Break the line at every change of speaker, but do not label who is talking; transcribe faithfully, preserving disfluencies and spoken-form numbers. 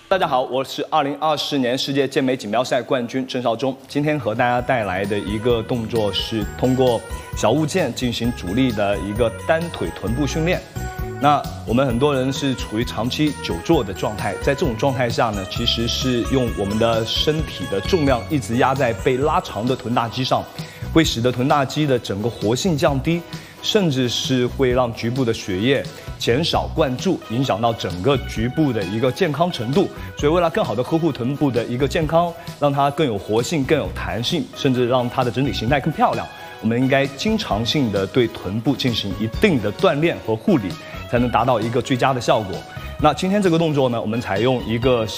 大家好，我是二零二四年世界健美锦标赛冠军郑少忠。今天和大家带来的一个动作是通过小物件进行主力的一个单腿臀部训练。那我们很多人是处于长期久坐的状态，在这种状态下呢，其实是用我们的身体的重量一直压在被拉长的臀大肌上，会使得臀大肌的整个活性降低，甚至是会让局部的血液减少灌注，影响到整个局部的一个健康程度。所以为了更好的呵护臀部的一个健康，让它更有活性、更有弹性，甚至让它的整体形态更漂亮，我们应该经常性的对臀部进行一定的锻炼和护理，才能达到一个最佳的效果。那今天这个动作呢，我们采用一个